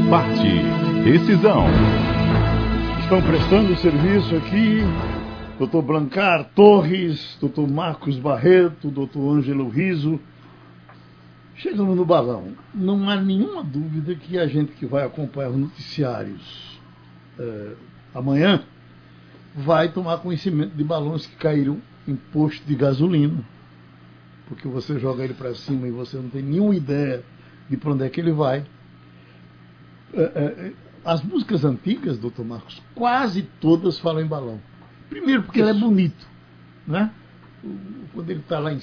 Empate. Decisão. Estão prestando serviço aqui Dr. Blancar Torres, Dr. Marcos Barreto, Dr. Ângelo Riso. Chegamos no balão. Não há nenhuma dúvida que a gente que vai acompanhar os noticiários amanhã vai tomar conhecimento de balões que caíram em posto de gasolina, porque você joga ele para cima e você não tem nenhuma ideia de para onde é que ele vai. As músicas antigas, doutor Marcos, quase todas falam em balão. Primeiro porque ele é bonito, né? Quando ele está lá em